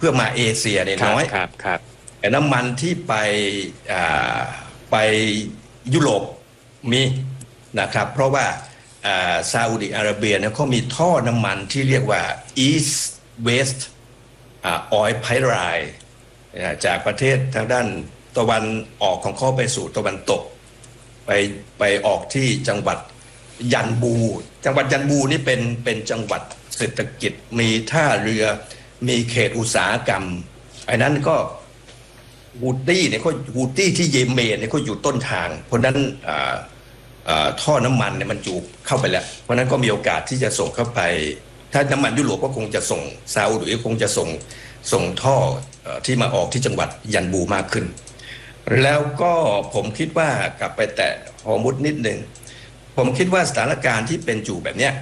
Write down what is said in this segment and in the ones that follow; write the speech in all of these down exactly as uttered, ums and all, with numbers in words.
พื่อมาเอเชียเนี่ยน้อยครับครับแต่น้ำมันที่ไปไปยุโรปมีนะครับเพราะว่าซาอุดิอาระเบียเนี่ยเขามีท่อน้ำมันที่เรียกว่า East West Oil Pipeline จากประเทศทางด้านตะวันออกของเขาไปสู่ตะวันตกไปไปออกที่จังหวัดยันบูจังหวัดยันบูนี่เป็นเป็นจังหวัดเศรษฐกิจมีท่าเรือมีเขตอุตสาหกรรมไอ้นั้นก็ฮูตี้เนี่ยเขาฮูตี้ที่เยเมนเนี่ยเขาอยู่ต้นทางเพราะนั้นท่อน้ำมันเนี่ยมันจูบเข้าไปแล้วเพราะนั้นก็มีโอกาสที่จะส่งเข้าไปถ้าน้ำมันยุโรปก็คงจะส่งซาอุดิคงจะส่งส่งท่อที่มาออกที่จังหวัดยันบูมากขึ้นแล้วก็ผมคิดว่ากลับไปแตะฮอร์มุซนิดหนึ่งผมคิดว่าสถานการณ์ที่เป็นอยู่แบบเนี้ย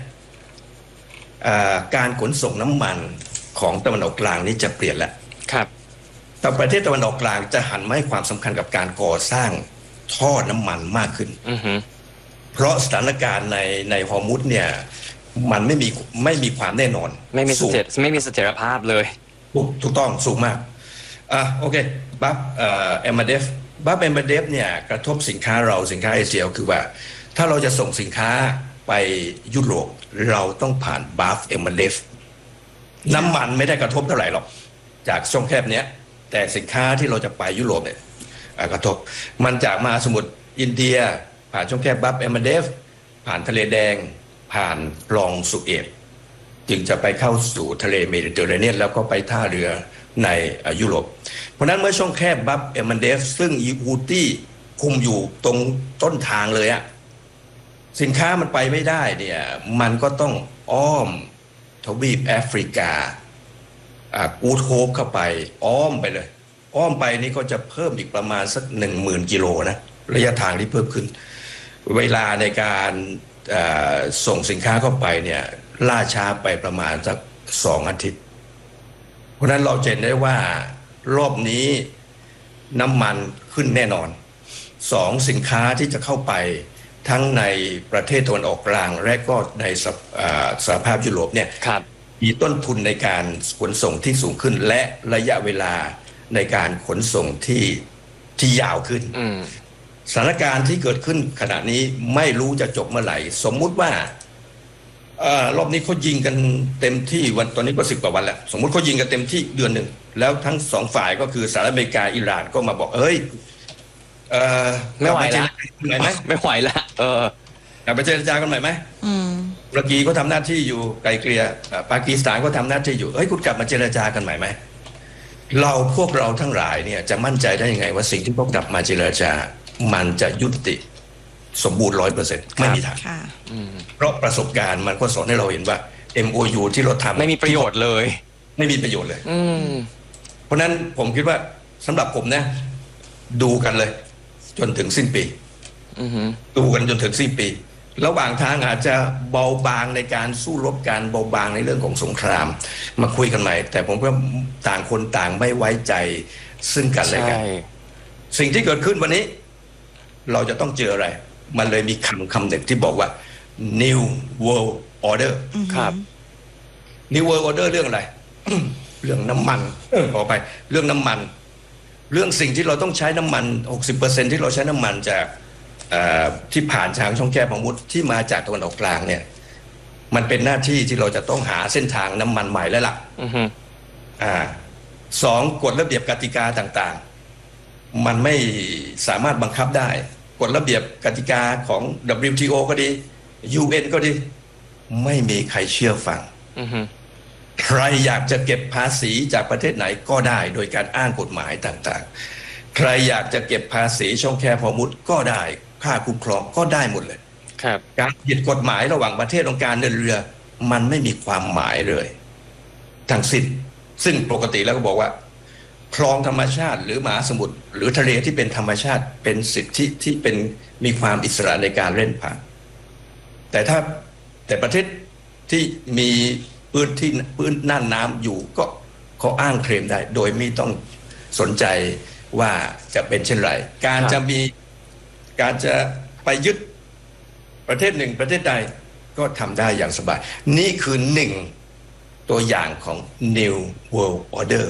การขนส่งน้ำมันของตะวันออกกลางนี้จะเปลี่ยนแล้วครับแต่ประเทศตะวันออกกลางจะหันมาให้ความสำคัญกับการก่อสร้างท่อน้ำมันมากขึ้นเพราะสถานการณ์ในในฮอร์มุซเนี่ยมันไม่มีไม่มีความแน่นอนไม่มีเสถียรไม่มีเสถียรภาพเลยถูกต้องสูงมากอ่ะโอเคบัฟเอ่อเอมเดฟบัฟเอมเดฟเนี่ยกระทบสินค้าเราสินค้าเอเชียคือว่าถ้าเราจะส่งสินค้าไปยุโรปเราต้องผ่านบัฟเอมเดฟน้ำมันไม่ได้กระทบเท่าไหร่หรอกจากช่องแคบเนี้ยแต่สินค้าที่เราจะไปยุโรปเนี่ยกระทบมันจากมาสมุทรอินเดียผ่านช่องแคบบัฟเอมเดฟผ่านทะเลแดงผ่านคลองสุเอตจึงจะไปเข้าสู่ทะเลเมดิเตอร์เรเนียนแล้วก็ไปท่าเรือในยุโรปเพราะนั้นเมื่อช่องแคบบัฟเอมเดฟซึ่งฮูตี้คุมอยู่ตรงต้นทางเลยอะสินค้ามันไปไม่ได้เนี่ยมันก็ต้องอ้อมทวีปแอฟริกากูดโฮปเข้าไปอ้อมไปเลยอ้อมไปนี่ก็จะเพิ่มอีกประมาณสักหนึ่งหมื่นกิโลนะระยะทางที่เพิ่มขึ้นเวลาในการส่งสินค้าเข้าไปเนี่ยล่าช้าไปประมาณสักสองอาทิตย์เพราะนั้นเราเห็นได้ว่ารอบนี้น้ำมันขึ้นแน่นอนสองสินค้าที่จะเข้าไปทั้งในประเทศตะวันออกกลางและก็ในสหภาพยุโรปเนี่ยมีต้นทุนในการขนส่งที่สูงขึ้นและระยะเวลาในการขนส่งที่ที่ยาวขึ้นสถานการณ์ที่เกิดขึ้นขณะนี้ไม่รู้จะจบเมื่อไหร่สมมุติว่ารอบนี้เขายิงกันเต็มที่วันตอนนี้ก็สิบกว่าวันแล้วสมมุติเขายิงกันเต็มที่เดือนหนึ่งแล้วทั้งสองฝ่ายก็คือสหรัฐอเมริกาอิหร่านก็มาบอกเฮ้ยเออไม่ไหวแล้วไม่ไหวแล้วเอออยากไปเจรจากันใหม่ไหมตุรกีก็ทำหน้าที่อยู่ไกลเกลี่ยปากีสถานก็ทำหน้าที่อยู่เฮ้ยคุณกลับมาเจรจากันใหม่ไหมเราพวกเราทั้งหลายเนี่ยจะมั่นใจได้ยังไงว่าสิ่งที่พวกกลับมาเจรจามันจะยุติสมบูรณ์ร้อยเปอร์เซ็นต์ไม่มีทางเพราะประสบการณ์มันก็สอนให้เราเห็นว่า เอ็ม โอ ยู ที่เราทำไม่มีประโยชน์เลยไม่มีประโยชน์เลยเพราะนั้นผมคิดว่าสำหรับผมนะดูกันเลยจนถึงสิ้นปีดูกันจนถึงสิ้นปีระหว่างทางอาจจะเบาบางในการสู้รบการเบาบางในเรื่องของสงครามมาคุยกันใหม่แต่ผมว่าต่างคนต่างไม่ไว้ใจซึ่งกันและกันสิ่งที่เกิดขึ้นวันนี้เราจะต้องเจออะไรมันเลยมีคำคำหนึ่งที่บอกว่า New World Order ครับ New World Order เรื่องอะไร เรื่องน้ำมันขอไปเรื่องน้ำมันเรื่องสิ่งที่เราต้องใช้น้ำมัน หกสิบเปอร์เซ็นต์ ที่เราใช้น้ำมันจากที่ผ่านทางช่องแคบฮอร์มุซที่มาจากตะวันออกกลางเนี่ยมันเป็นหน้าที่ที่เราจะต้องหาเส้นทางน้ำมันใหม่แล้วล่ะอ่าสองกฎระเบียบกติกาต่างๆมันไม่สามารถบังคับได้กฎระเบียบกติกาของ ดับเบิลยู ที โอ ก็ดี ยู เอ็น ก็ดีไม่มีใครเชื่อฟังใครอยากจะเก็บภาษีจากประเทศไหนก็ได้โดยการอ้างกฎหมายต่างๆใครอยากจะเก็บภาษีช่องแคบฮอร์มุซก็ได้ค่าคุ้มครองก็ได้หมดเลยครับการผิดกฎหมายระหว่างประเทศองค์การเดินเรือมันไม่มีความหมายเลยทั้งสิ้นซึ่งปกติแล้วก็บอกว่าคลองธรรมชาติหรือมหาสมุทรหรือทะเลที่เป็นธรรมชาติเป็นสิทธิที่เป็นมีความอิสระในการเล่นผ่านแต่ถ้าแต่ประเทศที่มีพื้นที่พื้นน่านน้ำอยู่ก็เขาอ้างเคลมได้โดยไม่ต้องสนใจว่าจะเป็นเช่นไรการจะมีการจะไปยึดประเทศหนึ่งประเทศใดก็ทำได้อย่างสบายนี่คือหนึ่งตัวอย่างของ New World Order